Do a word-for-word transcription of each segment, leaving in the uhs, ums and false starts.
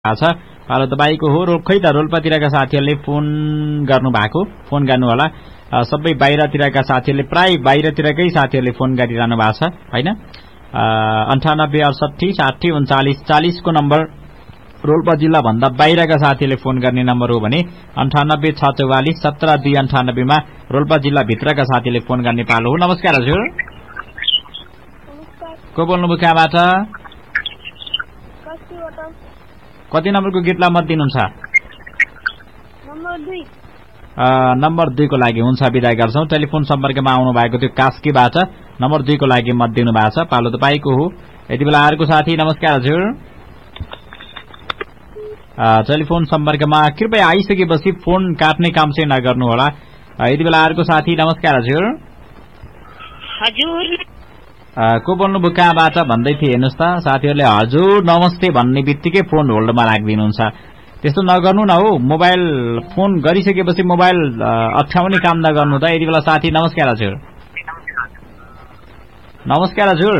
छ पालो तपाईको हो। रोल खै त रोल्पातिरका साथीहरूले फोन गर्नु भएको, फोन गर्नु होला। सबै बाहिरतिरका साथीहरूले प्राय बाहिरतिरकै साथीहरूले फोन गरिरहनु भएको छ हैन। अन्ठानब्बे अडसठी साठी उन्चालिस चालिस को नम्बर रोल्पा जिल्ला भन्दा बाहिरका साथीहरूले फोन गर्ने नम्बर हो भने अन्ठानब्बे छ चौवालिस सत्र दुई अन्ठानब्बे मा रोल्पा जिल्ला भित्रका साथीहरूले फोन गर्ने पालो हो। नमस्कार हजुर, को बोल्नुभयो, कहाँबाट, कति नम्बरको गीतलाई मत दिनुहुन्छ? नम्बर दुई को लागि हुन्छ, बिदा गर्छौं। टेलिफोन सम्पर्कमा आउनु भएको थियो कास्कीबाट, नम्बर दुई को लागि मत दिनु भएको छ। पालो तपाईको हो। यति बेला अर्को साथी, नमस्कार हजुर। टेलिफोन सम्पर्कमा कृपया आइसकेपछि फोन काट्ने काम चाहिँ नगर्नु होला। यति बेला अर्को साथी, नमस्कार हजुर। हजुर, को बोल्नुभयो, कहाँबाट भन्दै थिए? हेर्नुहोस् त, साथीहरूले हजुर नमस्ते भन्ने बित्तिकै फोन होल्डमा राखिदिनुहुन्छ। त्यस्तो नगर्नु न हो। मोबाइल फोन गरिसकेपछि मोबाइल अठ्याउने काम नगर्नु त। यति बेला साथी, नमस्कार हजुर। नमस्कार हजुर।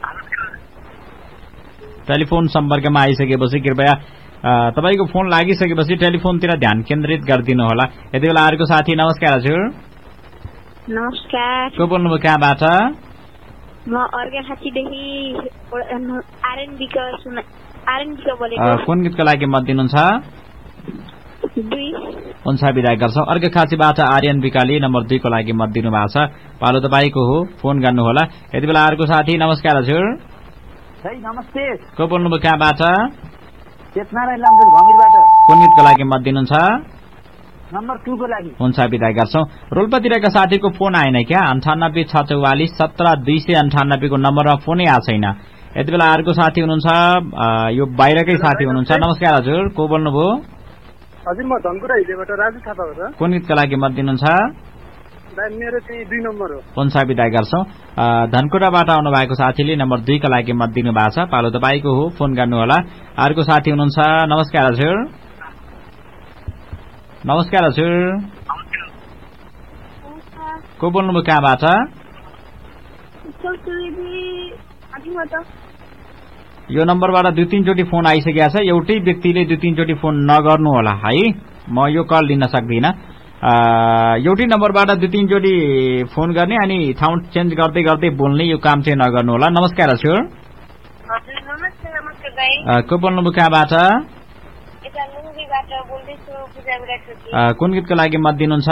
टेलिफोन सम्पर्कमा आइसकेपछि कृपया तपाईको फोन लागिसकेपछि टेलिफोनतिर ध्यान केन्द्रित गरिदिनु होला। यति बेला अर्को साथी, नमस्कार हजुर। नमस्कार, को बोल्नुभयो, कहाँबाट? म अर्घाखाँचीदेखि आरएनबीका आरएनबीका बोलेको। कुन गीतको लागि मत दिनुहुन्छ? दुई। हुन्छ, बिदा गर्छौं। अर्घाखाँचीबाट आरएनबीकाले नम्बर दुई को लागि मत दिनु भएको छ। पालो तपाईको हो, फोन गर्नु होला। यति बेला अर्को साथी, नमस्कार हजुर। नमस्ते, को बोल्नुभयो, कहाँबाट? चेतनारायण लामजुङ भमिरबाट। कुन गीतको लागि मत दिनुहुन्छ? नम्बर टू को लागि। हुन्छ, बिदा गर्छौं। रोल्पातिरका साथीको फोन आएन क्या? अन्ठानब्बे छ चौवालिस सत्र दुई सय अन्ठानब्बे को नम्बरमा फोनै आएको छैन। यति बेला अर्को साथी हुनुहुन्छ, यो बाहिरकै साथी हुनुहुन्छ। नमस्कार हजुर, को बोल्नुभयो? हजुर, म धनकुटा हिलेबाट राजु थापा हो। कुन गीतको लागि मत दिनुहुन्छ? मेरो चाहिँ दुई नम्बर हो। हुन्छ, बिदा गर्छौं। धनकुटाबाट आउनु भएको साथीले नम्बर दुई का लागि मत दिनु भएको छ। पालो तपाईको हो, फोन गर्नु होला। अर्को साथी हुनुहुन्छ, नमस्कार हजुर। नमस्कार हजुर। को बोल्नुभयो, कहाँबाट? यो नम्बरबाट दुई तीनचोटि फोन आइसकेको छ। एउटै व्यक्तिले दुई तीनचोटि फोन नगर्नु होला है, म यो कल लिन सक्दिनँ। एउटै नम्बरबाट दुई तीनचोटि फोन गर्ने अनि ठाउँ चेन्ज गर्दै गर्दै बोल्ने यो काम चाहिँ नगर्नु होला। नमस्कार हजुर। को बोल्नुभयो, कहाँबाट? कुन गीतको लागि मत दिनुहुन्छ?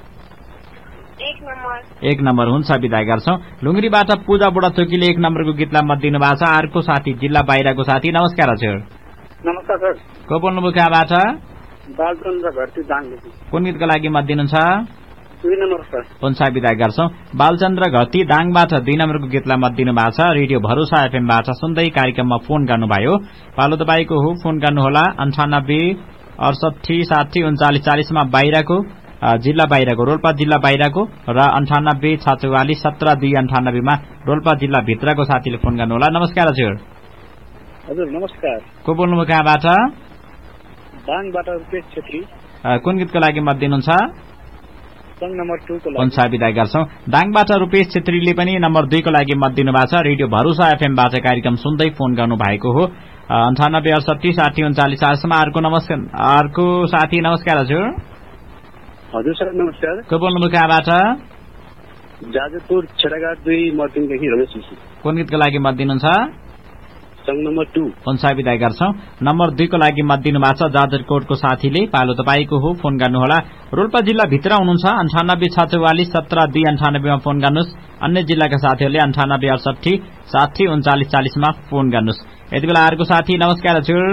एक नम्बर। हुन्छ, बिदा गर्छौं। लुङ्ग्रीबाट पूजा बुढा चोकीले एक नम्बरको गीतलाई मत दिनु भएको छ। अर्को साथी, जिल्ला बाहिरको साथी, नमस्कार हजुर। नमस्कार सर। को बोल्नुभयो, कहाँबाट? बालचन्द्र घरती दाङदेखि। कुन गीतको लागि मत दिनुहुन्छ? दुई नम्बर सर। हुन्छ, बिदा गर्छौं। बालचन्द्र घरती दाङबाट दुई नम्बरको गीतलाई मत दिनु भएको छ। रेडियो भरोसा एफएमबाट सुन्दै कार्यक्रममा फोन गर्नुभयो। पालो तपाईको हो, फोन गर्नुहोला। अन्ठानब्बे अडसठी साठी उन्चालिस चालिसमा बाहिरको जिल्ला बाहिरको रोल्पा जिल्ला बाहिरको र अन्ठानब्बे छ चौवालिस सत्र दुई अन्ठानब्बे मा रोल्पा जिल्ला भित्रको साथीले फोन गर्नुहोला। नमस्कार हजुर। हजुर, नमस्कार। को बोल्नुभयो, कहाँबाट? दाङबाट रुपेश छेत्री। कुन गीतको लागि मत दिनुहुन्छ? नम्बर टू को लागि। हुन्छ, बिदा गर्छौं। दाङबाट रुपेश छेत्रीले पनि नम्बर दुई को लागि मत दिनु भएको छ। रेडियो भरोसा एफएमबाट कार्यक्रम सुन्दै फोन गर्नु भएको हो। अन्ठानब्बे अडसठी साठी उन्चालिस चालिसमा अर्को नमस्कार अर्को साथी, नमस्कार हजुर। हजुर सर, नमस्कार। को बोल्नुभयो, कहाँबाट? जाजरपुर छेडाघाट दुई मर्तिङदेखि रमेश विशी। कुन गीतको लागि मत दिनुहुन्छ? Number two. हुन्छ, बिदा गर्छौं। नम्बर दुई को लागि मत दिनु भएको छ जाजरकोटको साथीले। पालो तपाईको हो, फोन गर्नुहोला। रोल्पा जिल्ला भित्र हुनुहुन्छ, अन्ठानब्बे छ चौवालिस सत्र दुई अन्ठानब्बेमा फोन गर्नुहोस्। अन्य जिल्लाका साथीहरूले अन्ठानब्बे अडसठी साठी उन्चालिस चालिसमा फोन गर्नुहोस्। यति बेला अर्को साथी, नमस्कार हजुर।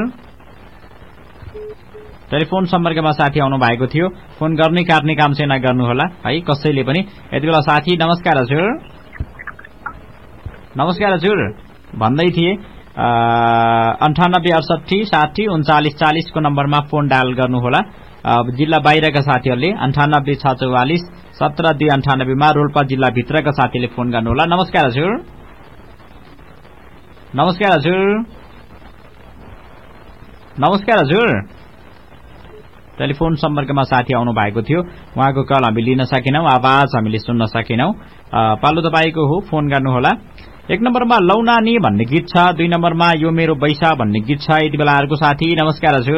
टेलिफोन सम्पर्कमा साथी आउनु भएको थियो। फोन गर्ने काट्ने काम चाहिँ नगर्नु होला है, कसैले पनि। यति बेला साथी, नमस्कार हजुर। नमस्कार हजुर भन्दै थिए। अन्ठानब्बे अडसठी साठी उन्चालिस चालिसको नम्बरमा फोन डायल गर्नुहोला। जिल्ला बाहिरका साथीहरूले अन्ठानब्बे छ चौवालिस सत्र दुई अन्ठानब्बेमा रोल्पा जिल्ला भित्रका साथीले फोन गर्नुहोला। नमस्कार हजुर। नमस्कार हजुर। नमस्कार हजुर। टेलिफोन सम्पर्कमा साथी आउनु भएको थियो, उहाँको कल हामी लिन सकेनौं, आवाज हामीले सुन्न सकेनौं। पालो तपाईको हो, फोन गर्नुहोला। एक नम्बरमा लौनानी भन्ने गीत छ, दुई नम्बरमा यो मेरो बैसा भन्ने गीत छ। यति बेला अर्को साथी। नमस्कार हजुर।